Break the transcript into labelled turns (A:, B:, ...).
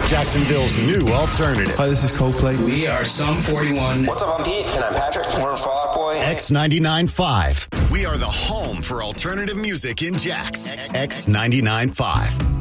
A: Jacksonville's new alternative.
B: Hi, this is Coldplay.
C: We are Sum 41.
D: What's up, I'm Pete. And I'm Patrick. We're Fall Out Boy.
A: X99.5. We are the home for alternative music in Jax. X99.5.